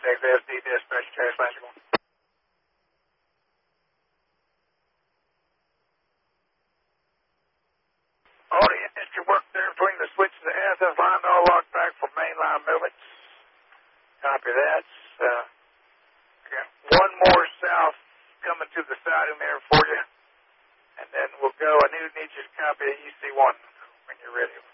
XSD dispatch, carrier slash one. All the industry work there between the switch and the SS line, all locked back for mainline movements. Copy that. Got one more south coming to the siding there for you. And then we'll go. I need you to copy EC1 when you're ready.